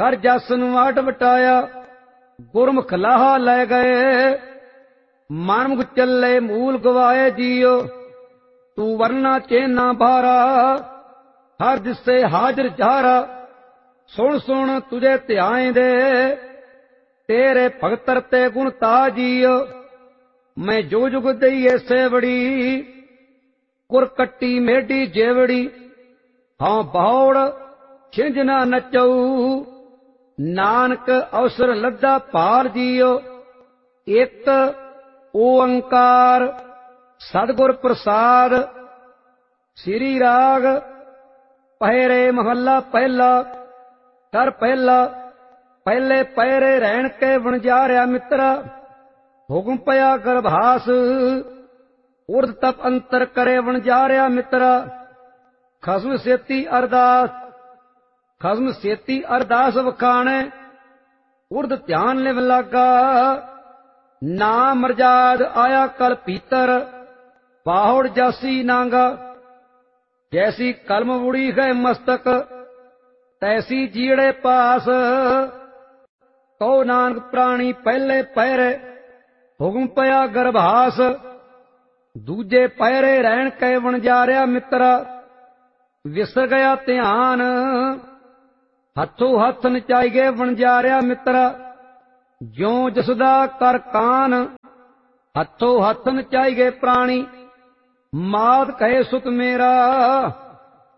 ਕਰ ਜਸ ਨੂੰ ਆਟ ਵਟਾਇਆ, ਗੁਰਮੁਖ ਲਾਹਾ ਲੈ ਗਏ। ਮਨਮੁਖ ਚੱਲੇ ਮੂਲ ਗਵਾਏ ਜੀਓ, ਤੂੰ ਵਰਨਾ ਚੇਨਾ ਭਾਰਾ। ਹਰ ਦਿਸੇ ਹਾਜ਼ਰ ਚਾਰਾ, ਸੁਣ ਸੁਣ ਤੁਝੇ ਧਿਆਏ ਦੇ। ਤੇਰੇ ਭਗਤਰ ਤੇ ਗੁਣ ਤਾ ਜੀਓ, ਮੈਂ ਜੋ ਜੁਗ ਦਈਏ ਸੇਵੜੀ। ਕੁਰ ਕੱਟੀ ਮੇਢੀ ਜੇਵੜੀ, ਹਾਂ ਬਹੁੜ ਛਿੰਝ ਨਾ ਨਚਊ। ਨਾਨਕ ਅਵਸਰ ਲੱਦਾ ਭਾਲ ਜੀਓ, ਇੱਕ ਓੰਕਾਰ ਸਤਿਗੁਰ ਪ੍ਰਸਾਦ। ਸ੍ਰੀ ਰਾਗ ਪਹਿਰੇ ਮਹੱਲਾ ਪਹਿਲਾ। ਕਰ ਪਹਿਲਾ ਪਹਿਲੇ ਪਹਿਰੇ ਰਹਿਣ ਕੇ ਵਣਜਾਰਿਆ ਮਿੱਤਰਾ। ਹੁਕਮ ਪਿਆ ਗਰਭਾਸ, ਉਰਧ ਤਪ ਅੰਤਰ ਕਰੇ ਵਣਜਾਰਿਆ ਮਿੱਤਰਾ। ਖਸਮ ਸੇਤੀ ਅਰਦਾਸ, ਖਸਮ ਸੇਤੀ ਅਰਦਾਸ ਵਖਾਣੇ। ਉਰਧ ਧਿਆਨ ਲਿਵ ਲਾਗਾ, ਨਾਮ ਮਰਜਾਦ ਆਇਆ ਕਲ ਭੀਤਰ। ਬਾਹੁੜ ਜਾਸੀ ਨਾਂਗਾ, ਜੈਸੀ ਕਲਮ ਉੜੀ ਗਏ ਮਸਤਕ, ਤੈਸੀ ਜੀੜੇ ਪਾਸ। ਕਹੋ ਨਾਨਕ ਪ੍ਰਾਣੀ ਪਹਿਲੇ ਪਹਿਰੇ, ਹੁਕਮ ਪਿਆ ਗਰਭਾਸ। ਦੂਜੇ ਪਹਿਰੇ ਰਹਿਣ ਕੇ ਵਣਜਾਰਿਆ ਮਿੱਤਰਾ। ਵਿਸਰ ਗਿਆ ਧਿਆਨ, ਹੱਥੋਂ ਹੱਥ ਨਚਾਈ ਗਏ ਵਣਜਾਰਿਆ ਮਿੱਤਰਾ। ਜਿਉ ਜਸਦਾ ਕਰ ਕਾਨ, ਹੱਥੋਂ ਹੱਥ ਨਚਾਈ ਗਏ ਪ੍ਰਾਣੀ। ਮਾਤ ਕਹੇ ਸੁਤ ਮੇਰਾ,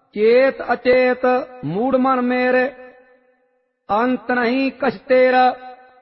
ਚੇਤ ਅਚੇਤ ਮੂੜ ਮਨ ਮੇਰੇ। ਅੰਤ ਨਹੀਂ ਕਛ ਤੇਰਾ,